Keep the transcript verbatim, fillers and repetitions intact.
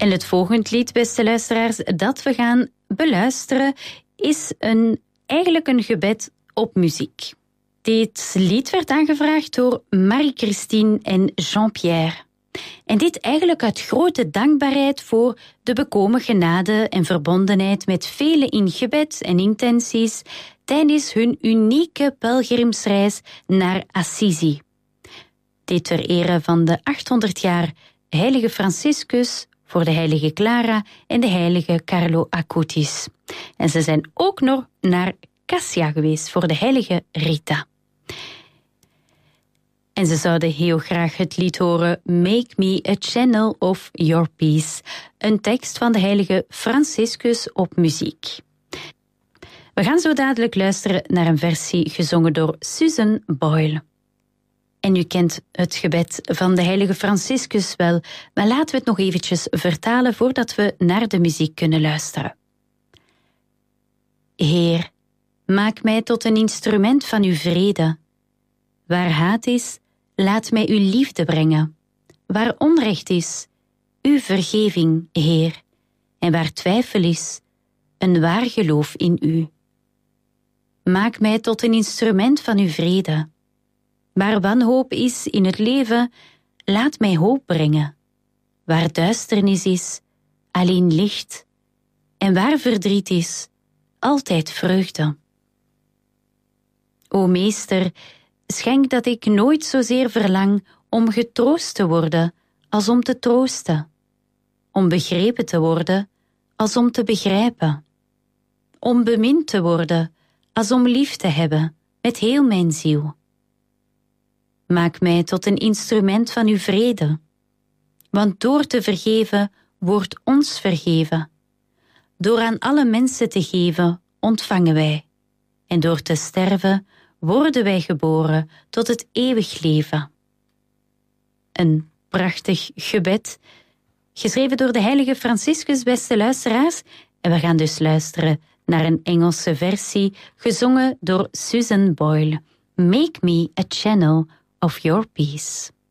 En het volgende lied, beste luisteraars, dat we gaan beluisteren, is een, eigenlijk een gebed op muziek. Dit lied werd aangevraagd door Marie-Christine en Jean-Pierre. En dit eigenlijk uit grote dankbaarheid voor de bekomen genade en verbondenheid met velen in gebed en intenties tijdens hun unieke pelgrimsreis naar Assisi. Dit ter ere van de achthonderd jaar heilige Franciscus voor de heilige Clara en de heilige Carlo Acutis. En ze zijn ook nog naar Cassia geweest voor de heilige Rita. En ze zouden heel graag het lied horen Make Me a Channel of Your Peace, een tekst van de heilige Franciscus op muziek. We gaan zo dadelijk luisteren naar een versie gezongen door Susan Boyle. En u kent het gebed van de heilige Franciscus wel, maar laten we het nog eventjes vertalen voordat we naar de muziek kunnen luisteren. Heer, maak mij tot een instrument van uw vrede. Waar haat is, laat mij uw liefde brengen. Waar onrecht is, uw vergeving, Heer. En waar twijfel is, een waar geloof in u. Maak mij tot een instrument van uw vrede. Waar wanhoop is in het leven, laat mij hoop brengen. Waar duisternis is, alleen licht. En waar verdriet is, altijd vreugde. O Meester, schenk dat ik nooit zozeer verlang om getroost te worden als om te troosten. Om begrepen te worden als om te begrijpen. Om bemind te worden als om lief te hebben met heel mijn ziel. Maak mij tot een instrument van uw vrede. Want door te vergeven wordt ons vergeven. Door aan alle mensen te geven ontvangen wij. En door te sterven worden wij geboren tot het eeuwig leven. Een prachtig gebed, geschreven door de heilige Franciscus, beste luisteraars. En we gaan dus luisteren naar een Engelse versie, gezongen door Susan Boyle. Make me a channel of your peace.